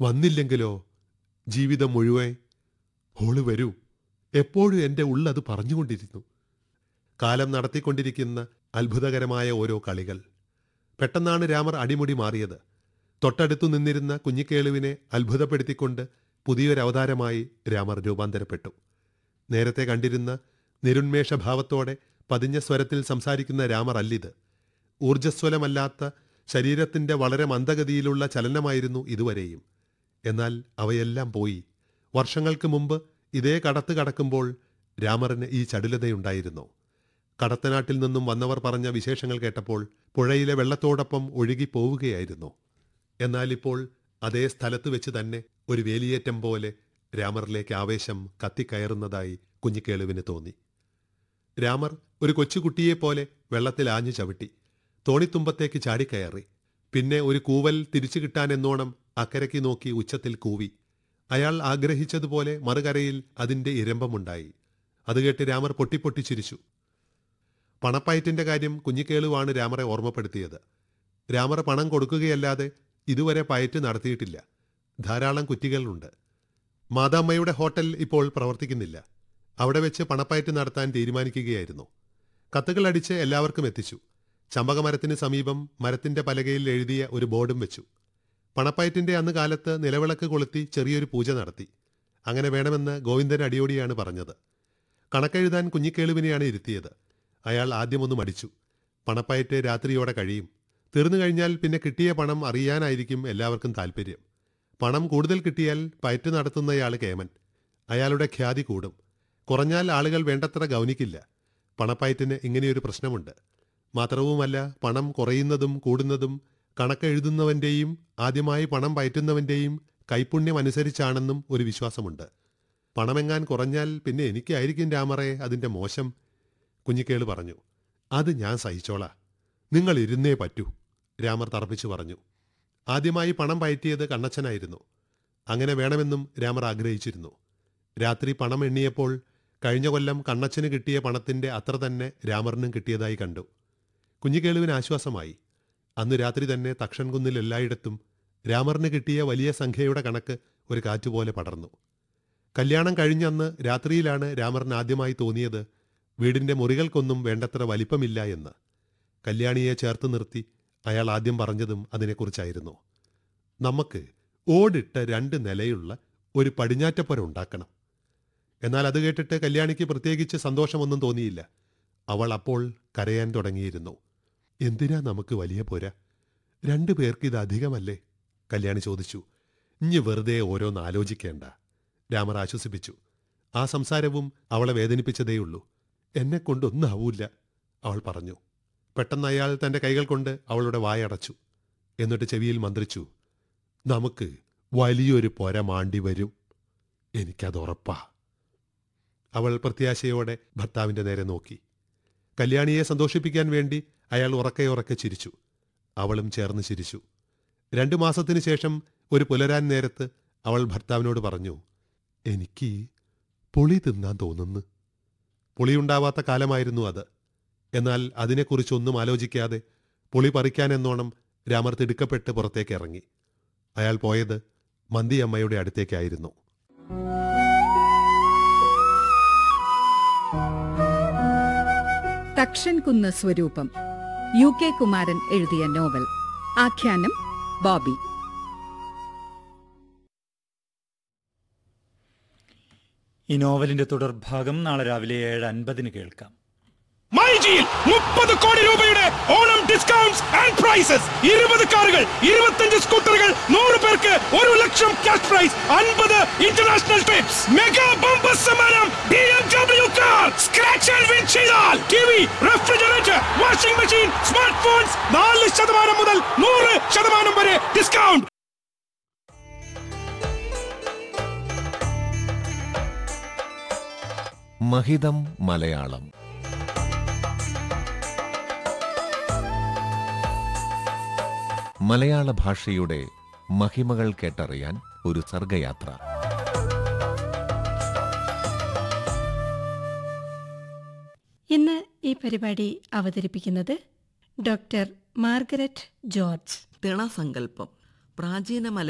വന്നില്ലെങ്കിലോ? ജീവിതം മുഴുവൻ. ഓള് വരൂ. എപ്പോഴും എൻ്റെ ഉള്ളത് പറഞ്ഞുകൊണ്ടിരുന്നു. കാലം നടത്തിക്കൊണ്ടിരിക്കുന്ന അത്ഭുതകരമായ ഓരോ കളികൾ. പെട്ടെന്നാണ് രാമർ അടിമുടി മാറിയത്. തൊട്ടടുത്തു നിന്നിരുന്ന കുഞ്ഞിക്കേളുവിനെ അത്ഭുതപ്പെടുത്തിക്കൊണ്ട് പുതിയൊരവതാരമായി രാമർ രൂപാന്തരപ്പെട്ടു. നേരത്തെ കണ്ടിരുന്ന നിരുന്മേഷഭാവത്തോടെ പതിഞ്ഞ സ്വരത്തിൽ സംസാരിക്കുന്ന രാമർ അല്ലിത്. ഊർജ്ജസ്വലമല്ലാത്ത ശരീരത്തിൻ്റെ വളരെ മന്ദഗതിയിലുള്ള ചലനമായിരുന്നു ഇതുവരെയും. എന്നാൽ അവയെല്ലാം പോയി. വർഷങ്ങൾക്ക് മുമ്പ് ഇതേ കടത്ത് കടക്കുമ്പോൾ രാമറിന് ഈ ചടുലതയുണ്ടായിരുന്നു. കടത്തനാട്ടിൽ നിന്നും വന്നവർ പറഞ്ഞ വിശേഷങ്ങൾ കേട്ടപ്പോൾ പുഴയിലെ വെള്ളത്തോടൊപ്പം ഒഴുകിപ്പോവുകയായിരുന്നു. എന്നാൽ ഇപ്പോൾ അതേ സ്ഥലത്ത് വെച്ച് തന്നെ ഒരു വേലിയേറ്റം പോലെ രാമറിലേക്ക് ആവേശം കത്തിക്കയറുന്നതായി കുഞ്ഞിക്കേളുവിന് തോന്നി. രാമർ ഒരു കൊച്ചുകുട്ടിയെപ്പോലെ വെള്ളത്തിൽ ആഞ്ഞു ചവിട്ടി തോണിത്തുമ്പത്തേക്ക് ചാടിക്കയറി. പിന്നെ ഒരു കൂവൽ തിരിച്ചു കിട്ടാനെന്നോണം അക്കരയ്ക്ക് നോക്കി ഉച്ചത്തിൽ കൂവി. അയാൾ ആഗ്രഹിച്ചതുപോലെ മറുകരയിൽ അതിൻ്റെ ഇരമ്പമുണ്ടായി. അത് കേട്ട് രാമർ പൊട്ടിപ്പൊട്ടി ചിരിച്ചു. പണപ്പയറ്റിൻ്റെ കാര്യം കുഞ്ഞിക്കേളുവാണ് രാമറെ ഓർമ്മപ്പെടുത്തിയത്. രാമർ പണം കൊടുക്കുകയല്ലാതെ ഇതുവരെ പയറ്റ് നടത്തിയിട്ടില്ല. ധാരാളം കുറ്റികളുണ്ട്. മാതാമ്മയുടെ ഹോട്ടൽ ഇപ്പോൾ പ്രവർത്തിക്കുന്നില്ല. അവിടെ വെച്ച് പണപ്പയറ്റ് നടത്താൻ തീരുമാനിക്കുകയായിരുന്നു. കത്തുകൾ അടിച്ച് എല്ലാവർക്കും എത്തിച്ചു. ചമ്പകമരത്തിന് സമീപം മരത്തിൻ്റെ പലകയിൽ എഴുതിയ ഒരു ബോർഡും വെച്ചു. പണപ്പയറ്റിൻ്റെ അന്ന് കാലത്ത് നിലവിളക്ക് കൊളുത്തി ചെറിയൊരു പൂജ നടത്തി. അങ്ങനെ വേണമെന്ന് ഗോവിന്ദൻ അടിയോടിയാണ് പറഞ്ഞത്. കണക്കെഴുതാൻ കുഞ്ഞിക്കേളുവിനെയാണ് ഇരുത്തിയത്. അയാൾ ആദ്യമൊന്ന് മടിച്ചു. പണപ്പയറ്റ് രാത്രിയോടെ കഴിയും. തീർന്നു കഴിഞ്ഞാൽ പിന്നെ കിട്ടിയ പണം അറിയാനായിരിക്കും എല്ലാവർക്കും താൽപ്പര്യം. പണം കൂടുതൽ കിട്ടിയാൽ പയറ്റ് നടത്തുന്നയാൾ കേമൻ. അയാളുടെ ഖ്യാതി കൂടും. കുറഞ്ഞാൽ ആളുകൾ വേണ്ടത്ര ഗൗനിക്കില്ല. പണപ്പയറ്റിന് ഇങ്ങനെയൊരു പ്രശ്നമുണ്ട്. മാത്രവുമല്ല, പണം കുറയുന്നതും കൂടുന്നതും കണക്കെഴുതുന്നവൻ്റെയും ആദ്യമായി പണം പയറ്റുന്നവൻ്റെയും കൈപുണ്യം അനുസരിച്ചാണെന്നും ഒരു വിശ്വാസമുണ്ട്. പണമെങ്ങാൻ കുറഞ്ഞാൽ പിന്നെ എനിക്കായിരിക്കും രാമറെ അതിൻ്റെ മോശം. കുഞ്ഞിക്കേള് പറഞ്ഞു. അത് ഞാൻ സഹിച്ചോളാം. നിങ്ങൾ ഇരുന്നേ പറ്റൂ, രാമർ തറപ്പിച്ചു പറഞ്ഞു. ആദ്യമായി പണം പയറ്റിയത് കണ്ണച്ചനായിരുന്നു. അങ്ങനെ വേണമെന്നും രാമർ ആഗ്രഹിച്ചിരുന്നു. രാത്രി പണം എണ്ണിയപ്പോൾ കഴിഞ്ഞ കൊല്ലം കണ്ണച്ചന് കിട്ടിയ പണത്തിൻ്റെ അത്ര തന്നെ രാമറിനും കിട്ടിയതായി കണ്ടു. കുഞ്ഞിക്കേളുവിന് ആശ്വാസമായി. അന്നു രാത്രി തന്നെ തക്ഷൻകുന്നിൽ എല്ലായിടത്തും രാമറിന് കിട്ടിയ വലിയ സംഖ്യയുടെ കണക്ക് ഒരു കാറ്റുപോലെ പടർന്നു. കല്യാണം കഴിഞ്ഞന്ന് രാത്രിയിലാണ് രാമറിന് ആദ്യമായി തോന്നിയത് വീടിൻ്റെ മുറികൾക്കൊന്നും വേണ്ടത്ര വലിപ്പമില്ല എന്ന്. കല്യാണിയെ ചേർത്ത് നിർത്തി അയാൾ ആദ്യം പറഞ്ഞതും അതിനെക്കുറിച്ചായിരുന്നു. നമുക്ക് ഓടിട്ട 2 നിലയുള്ള ഒരു പടിഞ്ഞാറ്റപ്പുര ഉണ്ടാക്കണം. എന്നാൽ അത് കേട്ടിട്ട് കല്യാണിക്ക് പ്രത്യേകിച്ച് സന്തോഷമൊന്നും തോന്നിയില്ല. അവൾ അപ്പോൾ കരയാൻ തുടങ്ങിയിരുന്നു. എന്തിനാ നമുക്ക് വലിയ പുര? 2 പേർക്ക് ഇത് അധികമല്ലേ? കല്യാണി ചോദിച്ചു. ഇഞ്ഞ് വെറുതെ ഓരോന്ന് ആലോചിക്കേണ്ട, രാമർ ആശ്വസിപ്പിച്ചു. ആ സംസാരവും അവളെ വേദനിപ്പിച്ചതേയുള്ളൂ. എന്നെക്കൊണ്ടൊന്നാവൂല്ല, അവൾ പറഞ്ഞു. പെട്ടെന്ന് അയാൾ തൻ്റെ കൈകൾ കൊണ്ട് അവളുടെ വായടച്ചു. എന്നിട്ട് ചെവിയിൽ മന്ത്രിച്ചു. നമുക്ക് വലിയൊരു പുര മാണ്ടി വരും, എനിക്കതുറപ്പാ. അവൾ പ്രത്യാശയോടെ ഭർത്താവിൻ്റെ നേരെ നോക്കി. കല്യാണിയെ സന്തോഷിപ്പിക്കാൻ വേണ്ടി അയാൾ ഉറക്കെ ചിരിച്ചു. അവളും ചേർന്ന് ചിരിച്ചു. 2 മാസത്തിന് ശേഷം ഒരു പുലരാൻ നേരത്ത് അവൾ ഭർത്താവിനോട് പറഞ്ഞു. എനിക്ക് പുളി തിന്നാൻ തോന്നുന്നു. പുളിയുണ്ടാവാത്ത കാലമായിരുന്നു അത്. എന്നാൽ അതിനെക്കുറിച്ചൊന്നും ആലോചിക്കാതെ പുളി പറിക്കാനെന്നോണം രാമർ തിടുക്കപ്പെട്ട് പുറത്തേക്ക് ഇറങ്ങി. അയാൾ പോയത് മന്തിയമ്മയുടെ അടുത്തേക്കായിരുന്നു. തക്ഷൻകുന്ന് സ്വരൂപം, UK കുമാരൻ എഴുതിയ നോവൽ. ആഖ്യാനം ബോബി. ഈ നോവലിന്റെ തുടർഭാഗം നാളെ രാവിലെ 7:50 കേൾക്കാം. മൈജിയിൽ 30 കോടി രൂപയുടെ ഓണം ഡിസ്കൗണ്ട്സ് ആൻഡ് പ്രൈസസ്. 20 കാറുകൾ, 25 സ്കൂട്ടറുകൾ, 100 പേർക്ക് 1 ലക്ഷം cash prize, 50 international TRIPS. Mega bumper സമ്മാനം BMW car. Scratch and win ചെയ്താൽ TV, refrigerator, washing machine, smart phones 4% മുതൽ 100% വരെ ഡിസ്കൗണ്ട്. മഹിതം മലയാളം. മലയാള ഭാഷയുടെ മഹിമകൾ കേട്ടറിയാൻ ഒരു സർഗയാത്ര. ഇന്ന് ഈ പരിപാടി അവതരിപ്പിക്കുന്നത് ഡോക്ടർ മാർഗരറ്റ് ജോർജ്. തിണസങ്കല്പം പ്രാചീന